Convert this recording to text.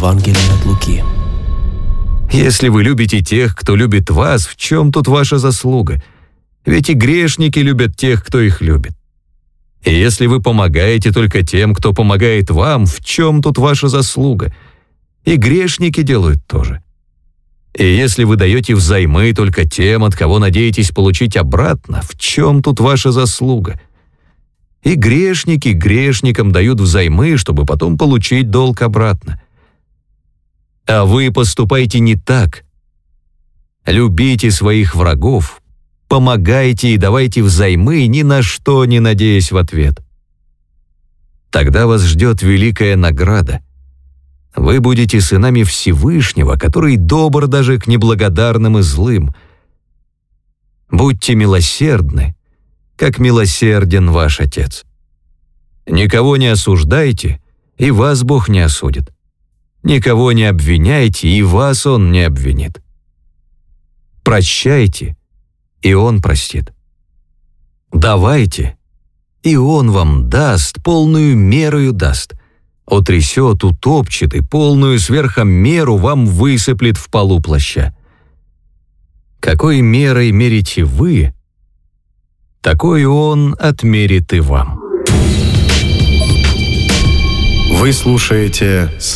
Евангелие от Луки. Если вы любите тех, кто любит вас, в чем тут ваша заслуга? Ведь и грешники любят тех, кто их любит. И если вы помогаете только тем, кто помогает вам, в чем тут ваша заслуга? И грешники делают то же. И если вы даете взаймы только тем, от кого надеетесь получить обратно, в чем тут ваша заслуга? И грешники грешникам дают взаймы, чтобы потом получить долг обратно. А вы поступайте не так. Любите своих врагов, помогайте и давайте взаймы, ни на что не надеясь в ответ. Тогда вас ждет великая награда. Вы будете сынами Всевышнего, который добр даже к неблагодарным и злым. Будьте милосердны, как милосерден ваш Отец. Никого не осуждайте, и вас Бог не осудит. Никого не обвиняйте, и вас Он не обвинит. Прощайте, и Он простит. Давайте, и Он вам даст, полную мерою даст. Утрясет, утопчет, и полную сверхом меру вам высыплет в полу плаща. Какой мерой мерите вы, такой Он отмерит и вам. Вы слушаете